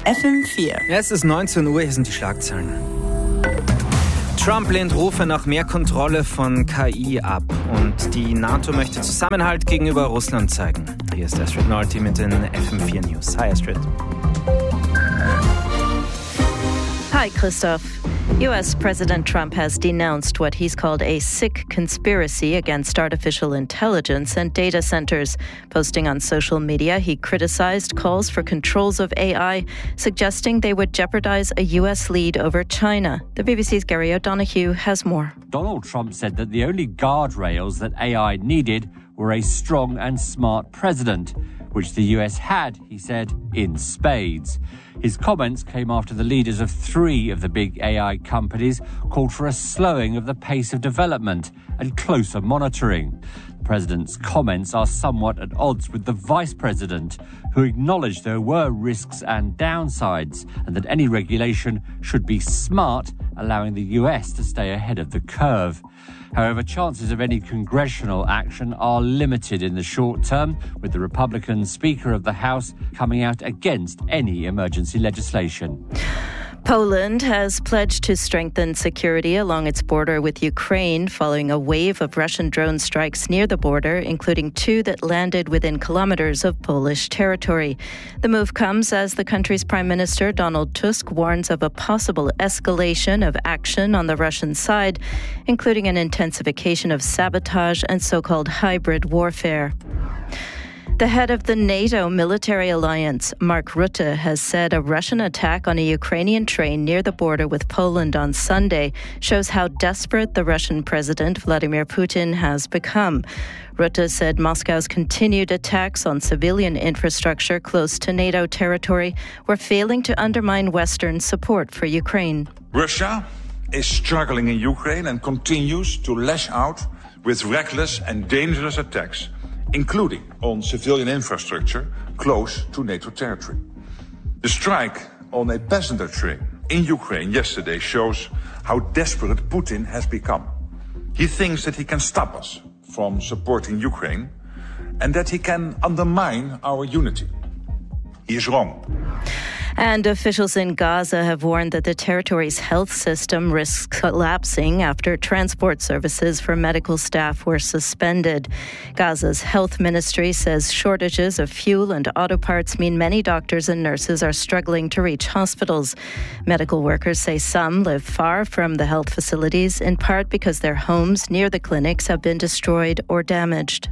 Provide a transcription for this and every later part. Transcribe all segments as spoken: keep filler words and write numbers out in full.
F M vier. Es ist neunzehn Uhr, hier sind die Schlagzeilen. Trump lehnt Rufe nach mehr Kontrolle von K I ab und die NATO möchte Zusammenhalt gegenüber Russland zeigen. Hier ist Astrid Nolte mit den F M vier News. Hi Astrid. Hi Christoph. U S President Trump has denounced what he's called a sick conspiracy against artificial intelligence and data centers. Posting on social media, he criticized calls for controls of A I, suggesting they would jeopardize a U S lead over China. The B B C's Gary O'Donoghue has more. Donald Trump said that the only guardrails that A I needed were a strong and smart president, which the U S had, he said, in spades. His comments came after the leaders of three of the big A I companies called for a slowing of the pace of development and closer monitoring. The president's comments are somewhat at odds with the vice president, who acknowledged there were risks and downsides and that any regulation should be smart, allowing the U S to stay ahead of the curve. However, chances of any congressional action are limited in the short term, with the Republican Speaker of the House coming out against any emergency legislation. Poland has pledged to strengthen security along its border with Ukraine following a wave of Russian drone strikes near the border, including two that landed within kilometers of Polish territory. The move comes as the country's Prime Minister Donald Tusk warns of a possible escalation of action on the Russian side, including an intensification of sabotage and so-called hybrid warfare. The head of the NATO military alliance, Mark Rutte, has said a Russian attack on a Ukrainian train near the border with Poland on Sunday shows how desperate the Russian President Vladimir Putin has become. Rutte said Moscow's continued attacks on civilian infrastructure close to NATO territory were failing to undermine Western support for Ukraine. Russia is struggling in Ukraine and continues to lash out with reckless and dangerous attacks, including on civilian infrastructure close to NATO territory. The strike on a passenger train in Ukraine yesterday shows how desperate Putin has become. He thinks that he can stop us from supporting Ukraine and that he can undermine our unity. He is wrong. And officials in Gaza have warned that the territory's health system risks collapsing after transport services for medical staff were suspended. Gaza's health ministry says shortages of fuel and auto parts mean many doctors and nurses are struggling to reach hospitals. Medical workers say some live far from the health facilities, in part because their homes near the clinics have been destroyed or damaged.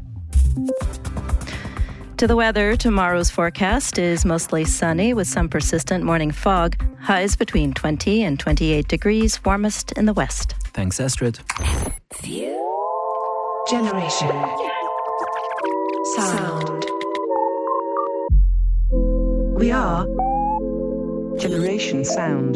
To the weather, tomorrow's forecast is mostly sunny with some persistent morning fog. Highs between twenty and twenty-eight degrees, warmest in the west. Thanks, Astrid. Generation Sound. We are Generation Sound.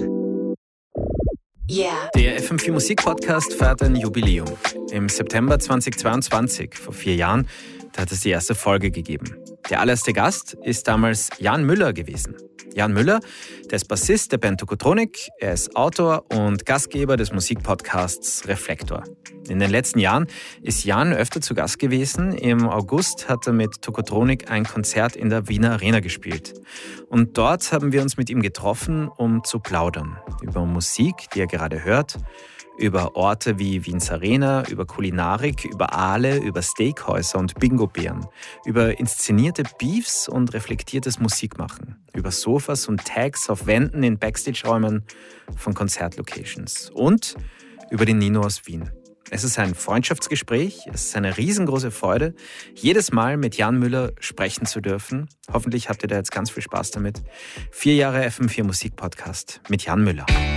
Yeah. Der F M vier Musik-Podcast feiert ein Jubiläum. Im September zweitausendzweiundzwanzig, vor vier Jahren, da hat es die erste Folge gegeben. Der allererste Gast ist damals Jan Müller gewesen. Jan Müller, der ist Bassist der Band Tokotronic, er ist Autor und Gastgeber des Musikpodcasts Reflektor. In den letzten Jahren ist Jan öfter zu Gast gewesen. Im August hat er mit Tokotronic ein Konzert in der Wiener Arena gespielt. Und dort haben wir uns mit ihm getroffen, um zu plaudern. Über Musik, die er gerade hört, über Orte wie Wiens Arena, über Kulinarik, über Aale, über Steakhäuser und Bingo-Bären, über inszenierte Beefs und reflektiertes Musikmachen, über Sofas und Tags auf Wänden in Backstage-Räumen von Konzertlocations und über den Nino aus Wien. Es ist ein Freundschaftsgespräch, es ist eine riesengroße Freude, jedes Mal mit Jan Müller sprechen zu dürfen. Hoffentlich habt ihr da jetzt ganz viel Spaß damit. Vier Jahre F M vier Musik-Podcast mit Jan Müller.